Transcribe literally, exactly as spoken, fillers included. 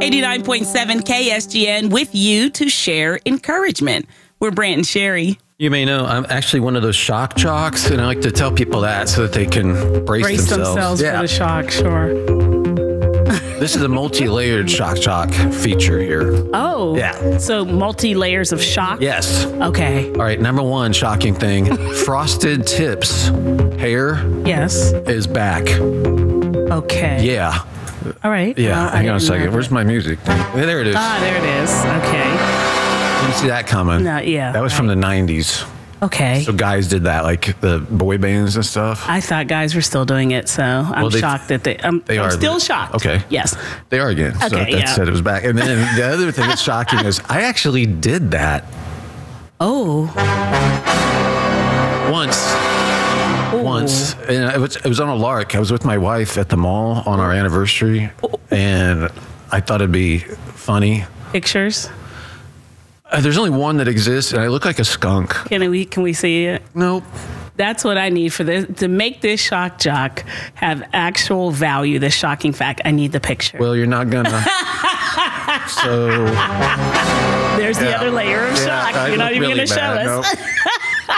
eighty-nine point seven K S G N with you to share encouragement. We're Brant and Sherry. You may know I'm actually one of those shock jocks, and I like to tell people that so that they can brace, Brace themselves. themselves yeah. for the shock, sure. This is a multi-layered shock jock feature here. Oh. Yeah. So multi-layers of shock? Yes. Okay. All right, number one shocking thing. Frosted Tips hair Yes. is back. Okay. Yeah. All right. Yeah, Well, I hang on a didn't second. know Where's that. my music? Yeah, there it is. Ah, there it is. Okay. Didn't see that coming. No, yeah, That was from the nineties. Okay. So guys did that, like the boy bands and stuff. I thought guys were still doing it, so I'm Well, they- shocked that they. I'm, they I'm are. still shocked. Okay. Yes. They are again. so Okay, that yeah. said it was back. And then the other thing that's shocking is I actually did that Oh. once. Once. And it was, it was on a lark. I was with my wife at the mall on our anniversary, and I thought it'd be funny. Pictures. Uh, there's only one that exists, and I look like a skunk. Can we can we see it? Nope. That's what I need for this to make this shock jock have actual value. This shocking fact. I need the picture. Well, you're not gonna. So There's the yeah. other layer of Yeah, shock. I You're not look even really going to show bad. us. Nope.